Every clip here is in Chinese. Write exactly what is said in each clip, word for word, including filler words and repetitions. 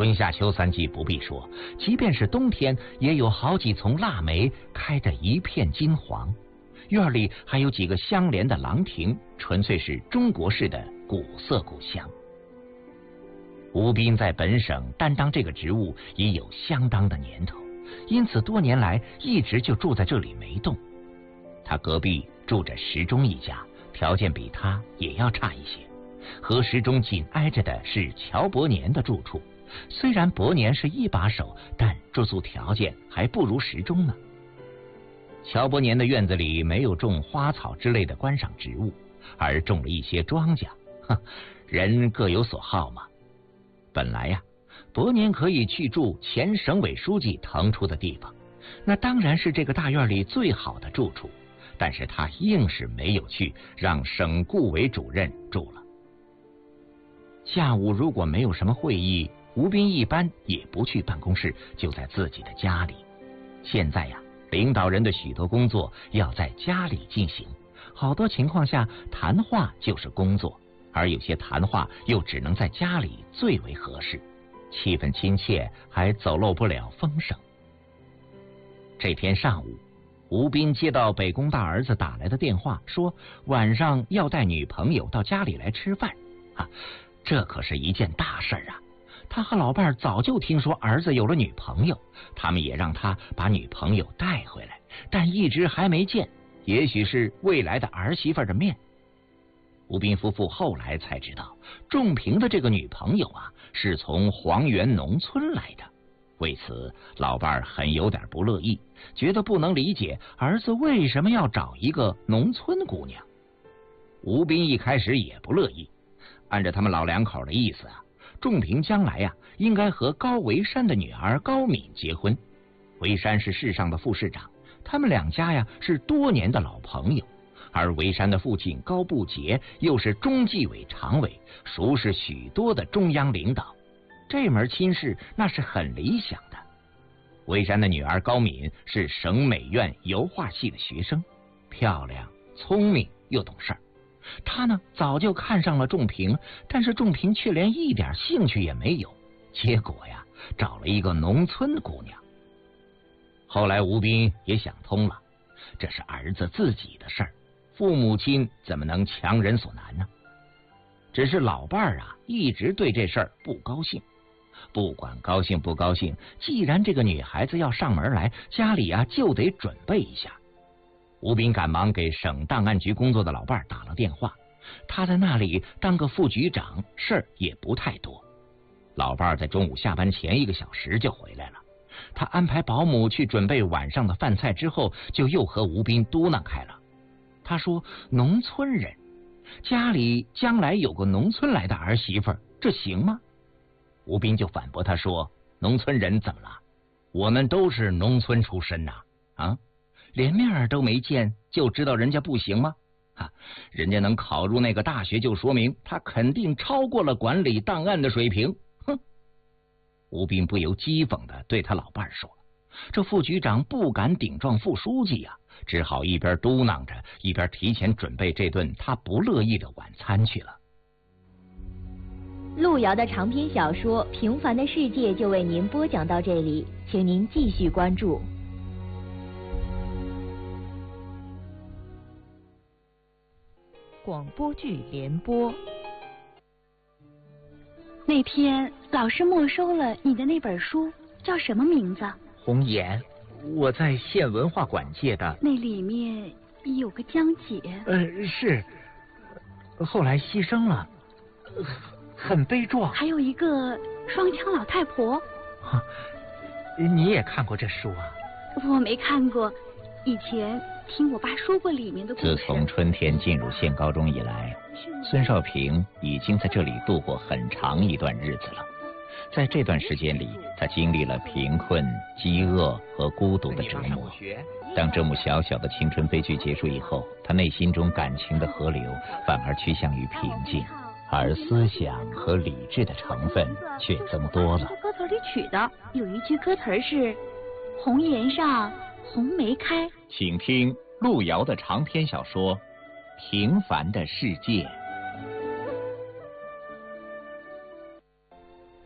春夏秋三季不必说，即便是冬天，也有好几丛腊梅开得一片金黄。院里还有几个相连的廊亭，纯粹是中国式的古色古香。吴斌在本省担当这个职务已有相当的年头，因此多年来一直就住在这里没动。他隔壁住着石钟一家，条件比他也要差一些。和石钟紧挨着的是乔伯年的住处，虽然伯年是一把手，但住宿条件还不如石钟呢。乔伯年的院子里没有种花草之类的观赏植物，而种了一些庄稼。哼，人各有所好嘛。本来呀，伯年可以去住前省委书记腾出的地方，那当然是这个大院里最好的住处，但是他硬是没有去，让省顾委主任住了。下午如果没有什么会议，吴斌一般也不去办公室，就在自己的家里。现在呀，领导人的许多工作要在家里进行，好多情况下谈话就是工作，而有些谈话又只能在家里最为合适，气氛亲切，还走漏不了风声。这天上午，吴斌接到北工大儿子打来的电话，说晚上要带女朋友到家里来吃饭啊，这可是一件大事啊！他和老伴儿早就听说儿子有了女朋友，他们也让他把女朋友带回来，但一直还没见，也许是未来的儿媳妇的面。吴斌夫妇后来才知道，仲平的这个女朋友啊，是从黄原农村来的。为此，老伴儿很有点不乐意，觉得不能理解儿子为什么要找一个农村姑娘。吴斌一开始也不乐意，按照他们老两口的意思啊，仲平将来呀、啊，应该和高维山的女儿高敏结婚。维山是市上的副市长，他们两家呀是多年的老朋友，而维山的父亲高步杰又是中纪委常委，熟识许多的中央领导，这门亲事那是很理想的。维山的女儿高敏是省美院油画系的学生，漂亮、聪明又懂事儿。他呢早就看上了仲平，但是仲平却连一点兴趣也没有，结果呀找了一个农村姑娘。后来吴斌也想通了，这是儿子自己的事儿，父母亲怎么能强人所难呢？只是老伴儿啊一直对这事儿不高兴，不管高兴不高兴，既然这个女孩子要上门来，家里啊就得准备一下。吴斌赶忙给省档案局工作的老伴儿打了电话，他在那里当个副局长，事儿也不太多。老伴儿在中午下班前一个小时就回来了，他安排保姆去准备晚上的饭菜之后，就又和吴斌嘟囔开了。他说农村人家里将来有个农村来的儿媳妇，这行吗？吴斌就反驳他说，农村人怎么了？我们都是农村出身呐、啊，啊连面都没见就知道人家不行吗？啊，人家能考入那个大学，就说明他肯定超过了管理档案的水平。哼！吴斌不由讥讽的对他老伴说，这副局长不敢顶撞副书记呀、啊，只好一边嘟囔着，一边提前准备这顿他不乐意的晚餐去了。 路遥的长篇小说《平凡的世界》就为您播讲到这里，请您继续关注。 广播剧联播。 那天老师没收了你的那本书，叫什么名字？ 红颜，我在县文化馆借的。 那里面有个江姐。 呃，是，后来牺牲了，很悲壮。 还有一个双枪老太婆。 啊，你也看过这书啊？ 我没看过，以前听我爸说过里面的故事。 自从春天进入县高中以来，孙少平已经在这里度过很长一段日子了。在这段时间里，他经历了贫困、饥饿和孤独的折磨。当这幕小小的青春悲剧结束以后，他内心中感情的河流反而趋向于平静，而思想和理智的成分却增多了。 歌词里取的有一句歌词是“红颜上红梅开”。 请听路遥的长篇小说《平凡的世界》。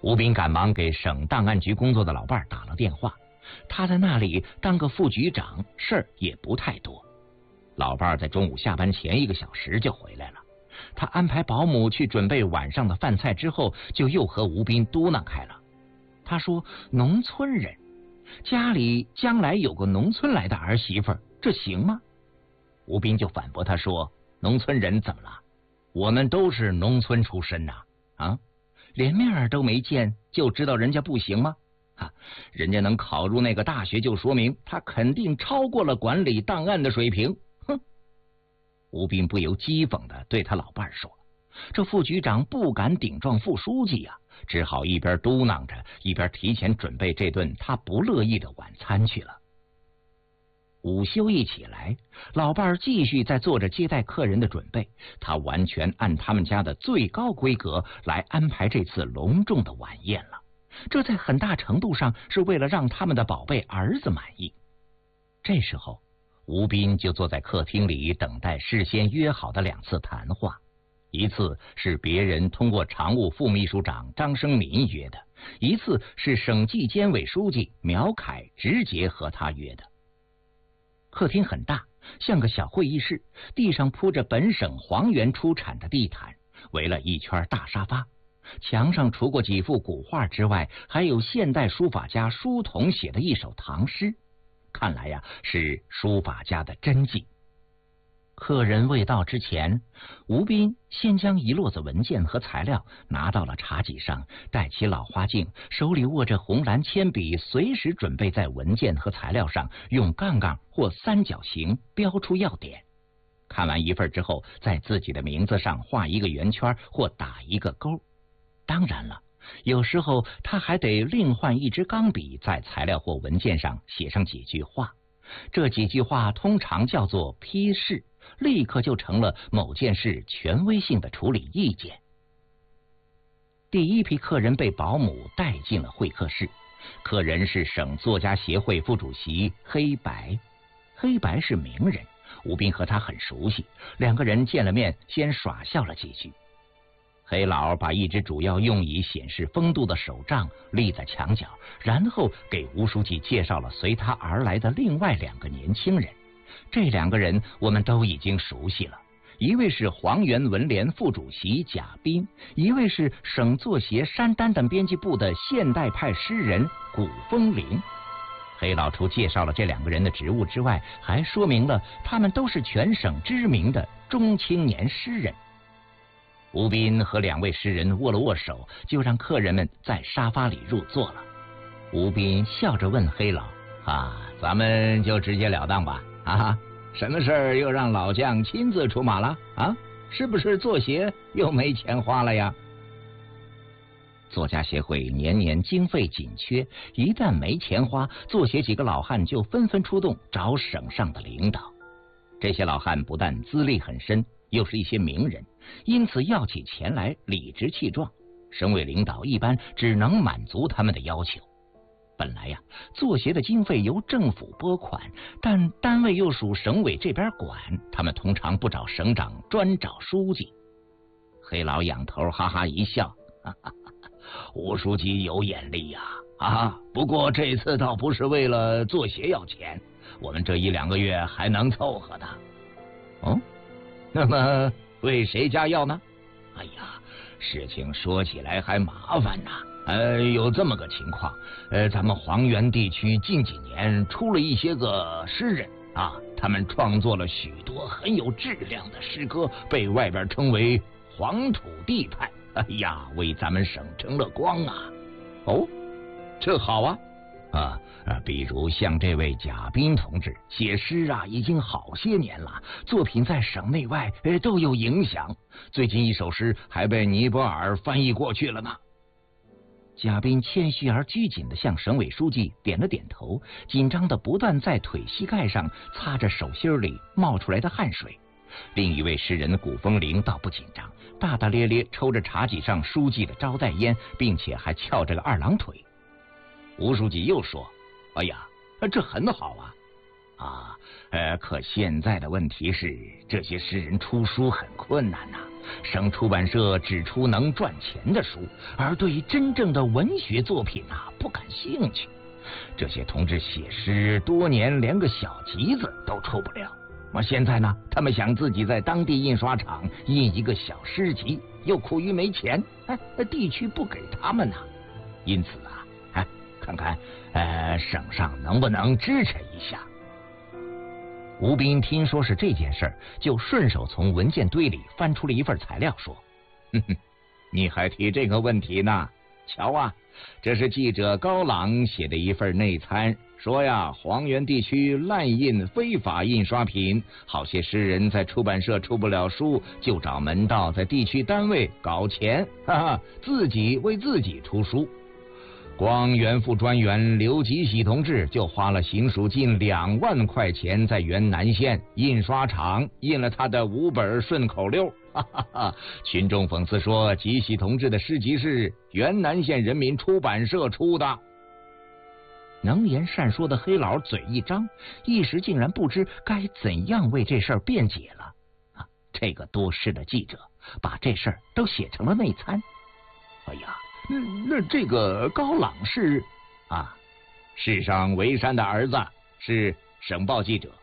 吴斌赶忙给省档案局工作的老伴打了电话，他在那里当个副局长，事儿也不太多。老伴在中午下班前一个小时就回来了，他安排保姆去准备晚上的饭菜之后，就又和吴斌嘟囔开了。他说农村人家里将来有个农村来的儿媳妇，这行吗？吴斌就反驳他说，农村人怎么了？我们都是农村出身呐、啊，啊，连面儿都没见就知道人家不行吗？啊，人家能考入那个大学，就说明他肯定超过了管理档案的水平。哼！吴斌不由讥讽的对他老伴说，这副局长不敢顶撞副书记呀、啊，只好一边嘟囔着，一边提前准备这顿他不乐意的晚餐去了。午休一起来，老伴儿继续在做着接待客人的准备，他完全按他们家的最高规格来安排这次隆重的晚宴了。这在很大程度上是为了让他们的宝贝儿子满意。这时候，吴斌就坐在客厅里等待事先约好的两次谈话，一次是别人通过常务副秘书长张生民约的，一次是省纪监委书记苗凯直接和他约的。客厅很大，像个小会议室，地上铺着本省黄原出产的地毯，围了一圈大沙发，墙上除过几幅古画之外，还有现代书法家舒同写的一首唐诗，看来呀是书法家的真迹。客人未到之前，吴斌先将一摞子文件和材料拿到了茶几上，戴起老花镜，手里握着红蓝铅笔，随时准备在文件和材料上用杠杠或三角形标出要点。看完一份之后，在自己的名字上画一个圆圈或打一个勾。当然了，有时候他还得另换一支钢笔，在材料或文件上写上几句话。这几句话通常叫做批示，立刻就成了某件事权威性的处理意见。第一批客人被保姆带进了会客室，客人是省作家协会副主席黑白。黑白是名人，吴斌和他很熟悉，两个人见了面先耍笑了几句。黑老把一只主要用以显示风度的手杖立在墙角，然后给吴书记介绍了随他而来的另外两个年轻人。这两个人我们都已经熟悉了，一位是黄原文联副主席贾斌，一位是省作协山丹等编辑部的现代派诗人古风铃。黑老除介绍了这两个人的职务之外，还说明了他们都是全省知名的中青年诗人。吴斌和两位诗人握了握手，就让客人们在沙发里入座了。吴斌笑着问黑老，啊，咱们就直截了当吧，啊，什么事儿又让老将亲自出马了啊？是不是作协又没钱花了呀？作家协会年年经费紧缺，一旦没钱花，作协几个老汉就纷纷出动找省上的领导。这些老汉不但资历很深，又是一些名人，因此要起钱来理直气壮。省委领导一般只能满足他们的要求。本来呀，作协的经费由政府拨款，但单位又属省委这边管，他们通常不找省长，专找书记。黑老仰头哈哈一笑，哈哈，吴书记有眼力呀！啊，不过这次倒不是为了作协要钱，我们这一两个月还能凑合的。哦，那么为谁家要呢？哎呀，事情说起来还麻烦呐。呃，有这么个情况，呃，咱们黄原地区近几年出了一些个诗人啊，他们创作了许多很有质量的诗歌，被外边称为黄土地派。哎呀，为咱们省争了光啊！哦，这好啊！啊啊，比如像这位贾斌同志写诗啊，已经好些年了，作品在省内外呃都有影响。最近一首诗还被尼泊尔翻译过去了呢。贾斌谦虚而拘谨地向省委书记点了点头，紧张地不断在腿膝盖上擦着手心里冒出来的汗水。另一位诗人古风铃倒不紧张，大大咧咧抽着茶几上书记的招待烟，并且还翘着个二郎腿。吴书记又说：“哎呀，这很好啊！ 啊，呃，可现在的问题是，这些诗人出书很困难呐、啊。省出版社只出能赚钱的书，而对真正的文学作品啊不感兴趣。这些同志写诗多年，连个小集子都出不了。我现在呢，他们想自己在当地印刷厂印一个小诗集，又苦于没钱，哎，地区不给他们呢、啊。因此啊，哎，看看呃省上能不能支持一下。吴斌听说是这件事儿，就顺手从文件堆里翻出了一份材料，说：“哼哼，你还提这个问题呢？瞧啊，这是记者高朗写的一份内参，说呀，黄原地区滥印非法印刷品，好些诗人在出版社出不了书，就找门道在地区单位搞钱，哈哈，自己为自己出书。”光原副专员刘吉喜同志就花了行署近两万块钱，在原南县印刷厂印了他的五本顺口溜，哈哈哈！群众讽刺说，吉喜同志的诗集是原南县人民出版社出的。能言善说的黑老嘴一张，一时竟然不知该怎样为这事儿辩解了。啊，这个多事的记者把这事儿都写成了内参。哎呀！那那这个高朗是啊，世上为山的儿子，是省报记者。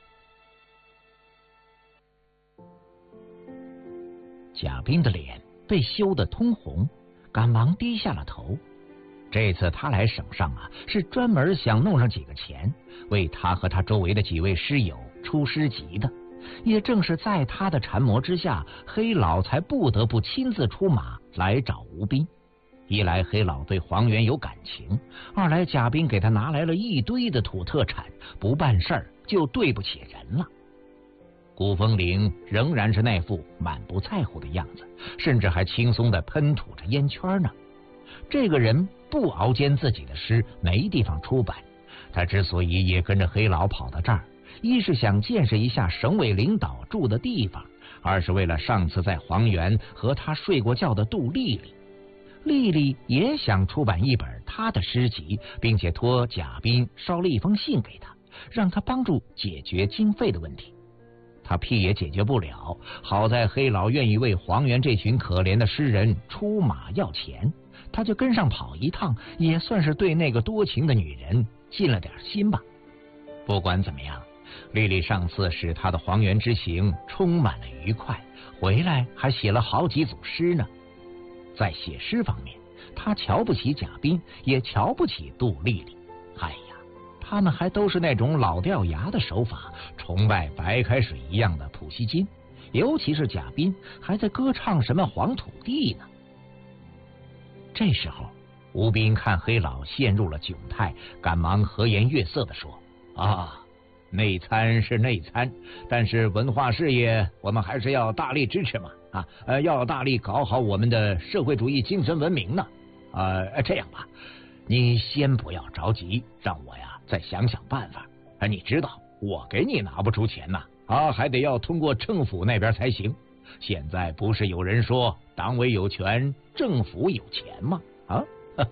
贾斌的脸被羞得通红，赶忙低下了头。这次他来省上啊，是专门想弄上几个钱，为他和他周围的几位诗友出诗集的。也正是在他的缠磨之下，黑老才不得不亲自出马来找吴斌。一来黑老对黄原有感情，二来贾斌给他拿来了一堆的土特产，不办事儿就对不起人了。顾风铃仍然是那副满不在乎的样子，甚至还轻松地喷吐着烟圈呢。这个人不熬奸自己的诗没地方出版，他之所以也跟着黑老跑到这儿，一是想见识一下省委领导住的地方，二是为了上次在黄原和他睡过觉的杜丽丽。丽丽也想出版一本她的诗集，并且托贾斌捎了一封信给他，让他帮助解决经费的问题。他屁也解决不了，好在黑老愿意为黄原这群可怜的诗人出马要钱，他就跟上跑一趟，也算是对那个多情的女人尽了点心吧。不管怎么样，丽丽上次使他的黄原之行充满了愉快，回来还写了好几组诗呢。在写诗方面，他瞧不起贾斌，也瞧不起杜丽丽。哎呀，他们还都是那种老掉牙的手法，崇拜白开水一样的普希金，尤其是贾斌还在歌唱什么黄土地呢。这时候吴斌看黑老陷入了窘态，赶忙和颜悦色地说：啊，内参是内参，但是文化事业我们还是要大力支持嘛。啊，呃，要大力搞好我们的社会主义精神文明呢。呃，这样吧，你先不要着急，让我呀再想想办法。啊，你知道我给你拿不出钱呐，啊，还得要通过政府那边才行。现在不是有人说党委有权，政府有钱吗？啊，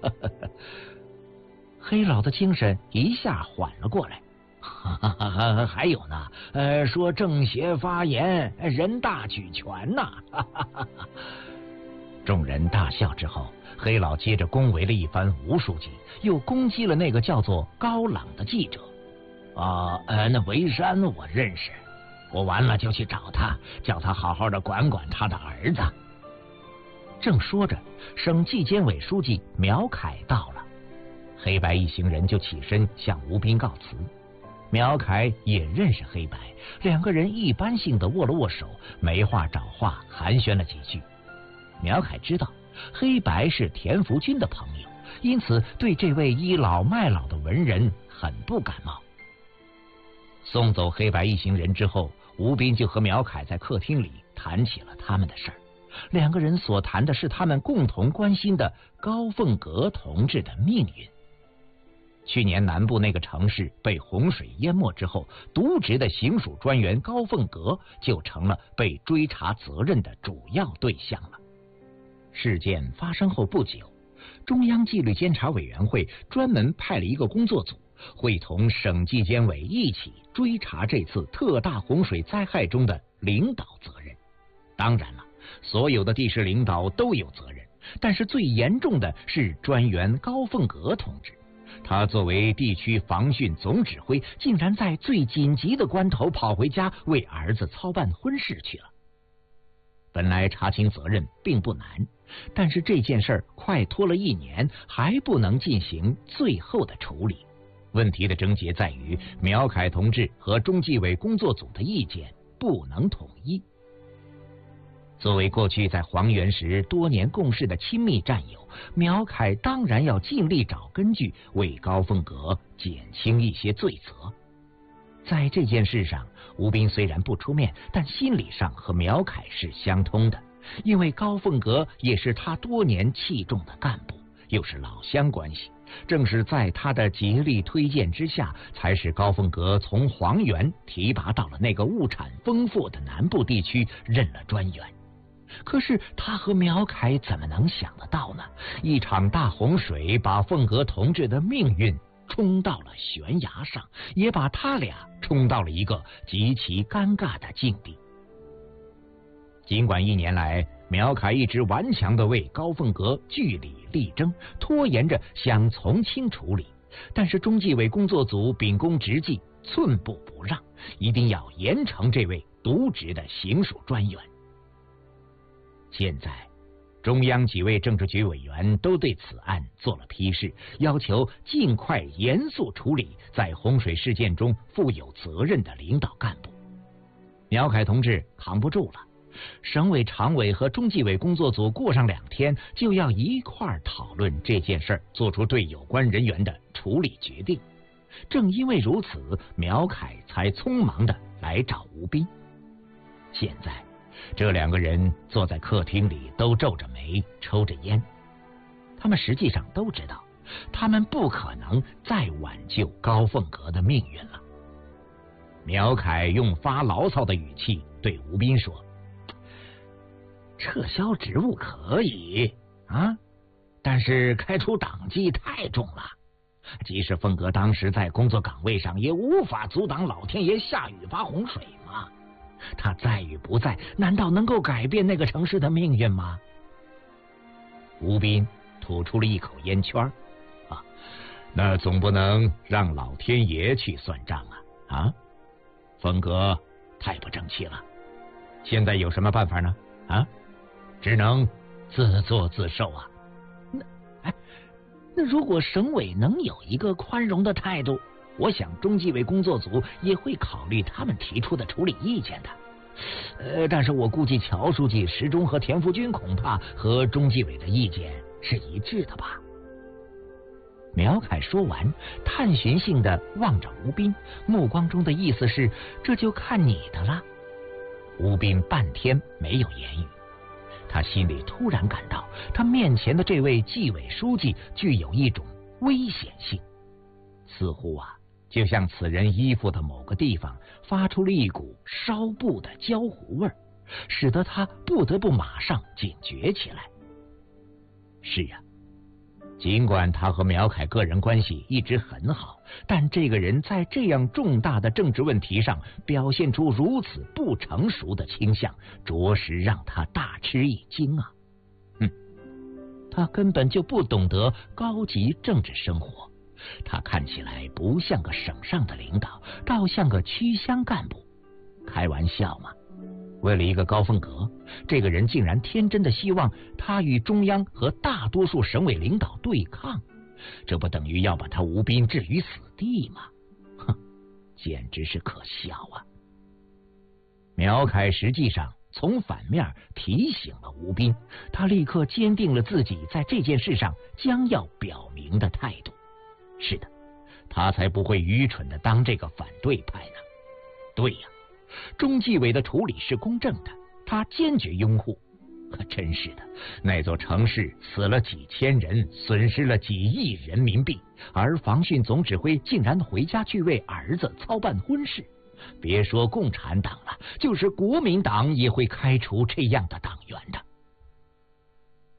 黑老的精神一下缓了过来。还有呢，呃，说政协发言，人大举权呐、啊！众人大笑之后，黑老接着恭维了一番吴书记，又攻击了那个叫做高朗的记者。啊，呃，那维山我认识，我完了就去找他，叫他好好的管管他的儿子。正说着，省纪检委书记苗凯到了，黑白一行人就起身向吴斌告辞。苗凯也认识黑白，两个人一般性的握了握手，没话找话寒暄了几句。苗凯知道黑白是田福军的朋友，因此对这位倚老卖老的文人很不感冒。送走黑白一行人之后，吴斌就和苗凯在客厅里谈起了他们的事儿。两个人所谈的是他们共同关心的高凤阁同志的命运。去年南部那个城市被洪水淹没之后，渎职的行署专员高凤阁就成了被追查责任的主要对象了。事件发生后不久，中央纪律监察委员会专门派了一个工作组， 会同省纪检委一起追查这次特大洪水灾害中的领导责任。当然了，所有的地市领导都有责任，但是最严重的是专员高凤阁同志。他作为地区防汛总指挥，竟然在最紧急的关头跑回家为儿子操办婚事去了。本来查清责任并不难，但是这件事儿快拖了一年，还不能进行最后的处理。问题的症结在于苗凯同志和中纪委工作组的意见不能统一。作为过去在黄原时多年共事的亲密战友，苗凯当然要尽力找根据，为高凤阁减轻一些罪责。在这件事上，吴斌虽然不出面，但心理上和苗凯是相通的，因为高凤阁也是他多年器重的干部，又是老乡关系。正是在他的极力推荐之下，才使高凤阁从黄原提拔到了那个物产丰富的南部地区任了专员。可是他和苗凯怎么能想得到呢？一场大洪水把凤阁同志的命运冲到了悬崖上，也把他俩冲到了一个极其尴尬的境地。尽管一年来苗凯一直顽强地为高凤阁据理力争，拖延着想从轻处理，但是中纪委工作组秉公执纪，寸步不让，一定要严惩这位渎职的行署专员。现在中央几位政治局委员都对此案做了批示，要求尽快严肃处理在洪水事件中负有责任的领导干部。苗凯同志扛不住了，省委常委和中纪委工作组过上两天就要一块儿讨论这件事儿，做出对有关人员的处理决定。正因为如此，苗凯才匆忙的来找吴斌。现在这两个人坐在客厅里，都皱着眉，抽着烟。他们实际上都知道，他们不可能再挽救高凤阁的命运了。苗凯用发牢骚的语气对吴斌说：“撤销职务可以啊，但是开除党纪太重了。即使凤阁当时在工作岗位上，也无法阻挡老天爷下雨发洪水嘛。他在与不在，难道能够改变那个城市的命运吗？”吴斌吐出了一口烟圈啊，那总不能让老天爷去算账啊啊！凤阁太不争气了，现在有什么办法呢？啊，只能自作自受啊。那哎，那如果省委能有一个宽容的态度，我想中纪委工作组也会考虑他们提出的处理意见的。呃，但是我估计乔书记、石忠和田福军恐怕和中纪委的意见是一致的吧。苗凯说完，探寻性的望着吴斌，目光中的意思是这就看你的了。吴斌半天没有言语，他心里突然感到他面前的这位纪委书记具有一种危险性，似乎啊就像此人衣服的某个地方发出了一股烧布的焦糊味儿，使得他不得不马上警觉起来。是啊，尽管他和苗凯个人关系一直很好，但这个人在这样重大的政治问题上表现出如此不成熟的倾向，着实让他大吃一惊啊！哼，他根本就不懂得高级政治生活。他看起来不像个省上的领导，倒像个区乡干部。开玩笑嘛，为了一个高凤阁，这个人竟然天真的希望他与中央和大多数省委领导对抗，这不等于要把他吴斌置于死地吗？哼，简直是可笑啊！苗凯实际上从反面提醒了吴斌，他立刻坚定了自己在这件事上将要表明的态度。是的，他才不会愚蠢的当这个反对派呢。对呀，中纪委的处理是公正的，他坚决拥护。可真是的，那座城市死了几千人，损失了几亿人民币，而防汛总指挥竟然回家去为儿子操办婚事。别说共产党了，就是国民党也会开除这样的党员的。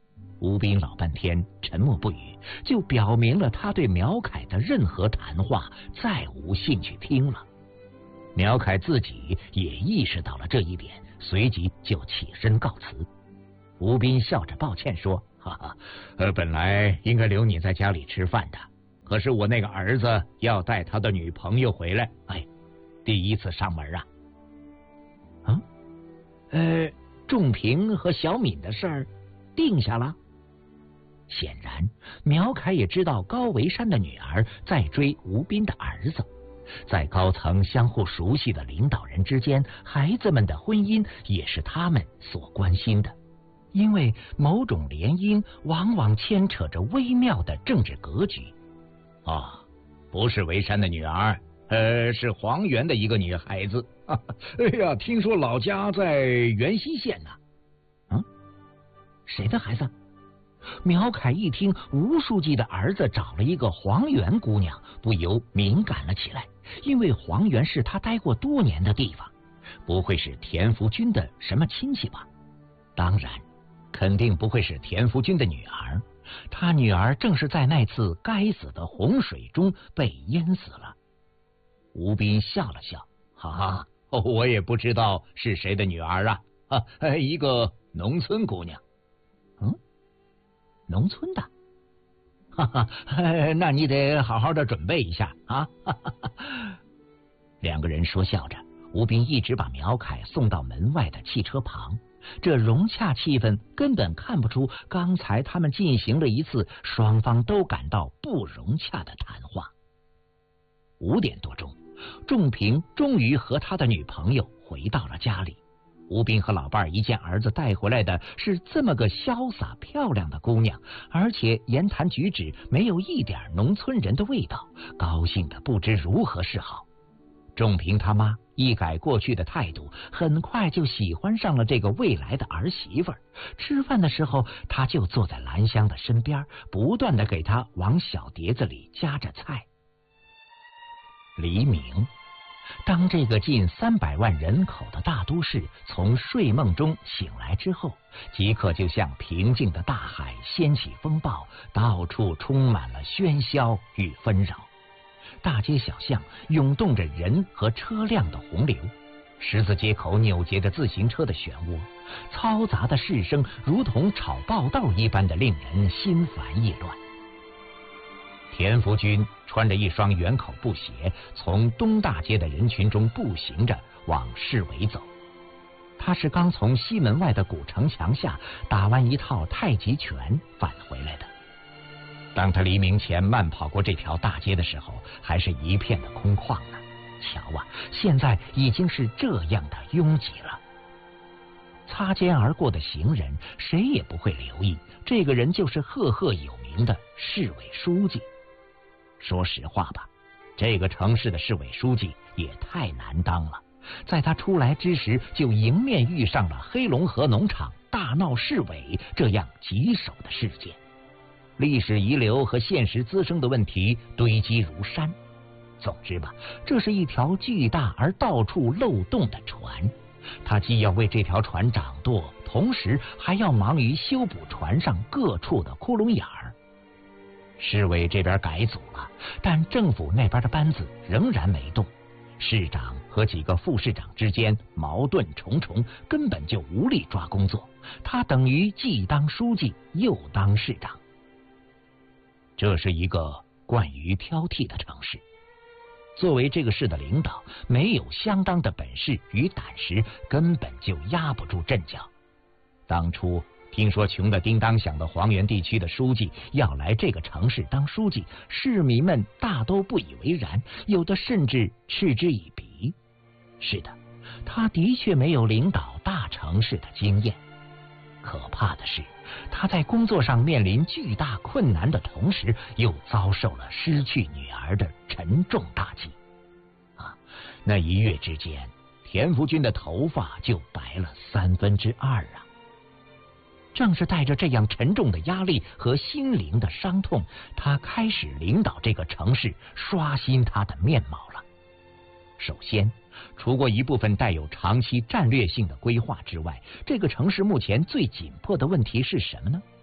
吴斌老半天沉默不语，就表明了他对苗凯的任何谈话再无兴趣听了。苗凯自己也意识到了这一点，随即就起身告辞。吴斌笑着抱歉说：“哈哈，呃，本来应该留你在家里吃饭的，可是我那个儿子要带他的女朋友回来，哎，第一次上门啊。”啊，呃，仲平和小敏的事儿定下了。显然，苗凯也知道高维山的女儿在追吴斌的儿子。在高层相互熟悉的领导人之间，孩子们的婚姻也是他们所关心的，因为某种联姻往往牵扯着微妙的政治格局。哦，不是维山的女儿，呃，是黄原的一个女孩子。哎呀，听说老家在元溪县呢。嗯，谁的孩子？苗凯一听吴书记的儿子找了一个黄原姑娘，不由敏感了起来，因为黄原是他待过多年的地方，不会是田福军的什么亲戚吧？当然，肯定不会是田福军的女儿，他女儿正是在那次该死的洪水中被淹死了。吴斌笑了笑，哈哈，我也不知道是谁的女儿啊，啊，一个农村姑娘。嗯。农村的，哈哈，那你得好好的准备一下啊！哈哈哈。两个人说笑着，吴斌一直把苗凯送到门外的汽车旁，这融洽气氛根本看不出刚才他们进行了一次双方都感到不融洽的谈话。五点多钟，仲平终于和他的女朋友回到了家里。吴斌和老伴儿一见儿子带回来的是这么个潇洒漂亮的姑娘，而且言谈举止没有一点农村人的味道，高兴的不知如何是好。仲平他妈一改过去的态度，很快就喜欢上了这个未来的儿媳妇儿。吃饭的时候，他就坐在兰香的身边，不断的给她往小碟子里夹着菜。黎明，当这个近三百万人口的大都市从睡梦中醒来之后，即刻就像平静的大海掀起风暴，到处充满了喧嚣与纷扰。大街小巷涌动着人和车辆的洪流，十字街口扭结着自行车的漩涡，嘈杂的市声如同炒爆豆一般的令人心烦意乱。田福军穿着一双圆口布鞋，从东大街的人群中步行着往市委走。他是刚从西门外的古城墙下打完一套太极拳返回来的。当他黎明前慢跑过这条大街的时候，还是一片的空旷呢。瞧啊，现在已经是这样的拥挤了。擦肩而过的行人，谁也不会留意，这个人就是赫赫有名的市委书记。说实话吧，这个城市的市委书记也太难当了。在他出来之时，就迎面遇上了黑龙河农场大闹市委这样棘手的事件，历史遗留和现实滋生的问题堆积如山。总之吧，这是一条巨大而到处漏洞的船，他既要为这条船掌舵，同时还要忙于修补船上各处的窟窿眼儿。市委这边改组了，但政府那边的班子仍然没动。市长和几个副市长之间矛盾重重，根本就无力抓工作。他等于既当书记又当市长。这是一个惯于挑剔的城市，作为这个市的领导，没有相当的本事与胆识，根本就压不住阵脚。当初听说穷得叮当响的黄原地区的书记要来这个城市当书记，市民们大都不以为然，有的甚至嗤之以鼻。是的，他的确没有领导大城市的经验。可怕的是，他在工作上面临巨大困难的同时，又遭受了失去女儿的沉重打击。啊，那一月之间，田福军的头发就白了三分之二啊！正是带着这样沉重的压力和心灵的伤痛，他开始领导这个城市，刷新他的面貌了。首先，除过一部分带有长期战略性的规划之外，这个城市目前最紧迫的问题是什么呢？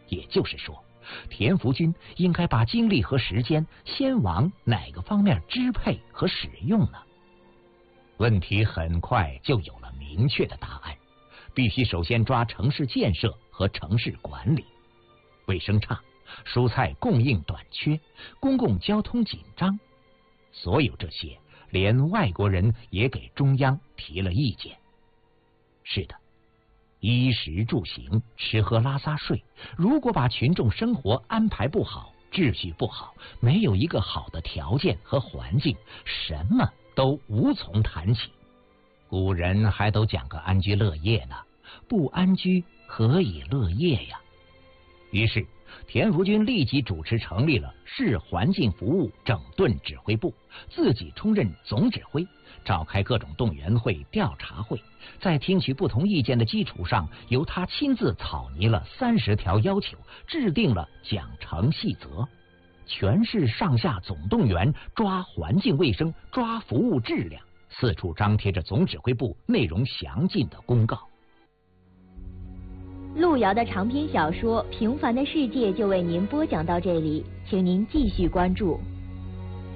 也就是说，田福军应该把精力和时间先往哪个方面支配和使用呢？问题很快就有了明确的答案，必须首先抓城市建设和城市管理。卫生差，蔬菜供应短缺，公共交通紧张，所有这些连外国人也给中央提了意见。是的，衣食住行、吃喝拉撒睡，如果把群众生活安排不好，秩序不好，没有一个好的条件和环境，什么都无从谈起。古人还都讲个安居乐业呢，不安居何以乐业呀？于是田福军立即主持成立了市环境服务整顿指挥部，自己充任总指挥，召开各种动员会、调查会，在听取不同意见的基础上，由他亲自草拟了三十条要求，制定了奖惩细则。全市上下总动员，抓环境卫生，抓服务质量，四处张贴着总指挥部内容详尽的公告。 路遥的长篇小说《平凡的世界》就为您播讲到这里，请您继续关注。